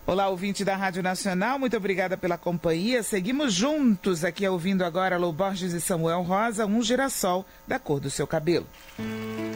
Olá, ouvinte da Rádio Nacional, muito obrigada pela companhia. Seguimos juntos aqui ouvindo agora Lô Borges e Samuel Rosa, Um Girassol da Cor do Seu Cabelo.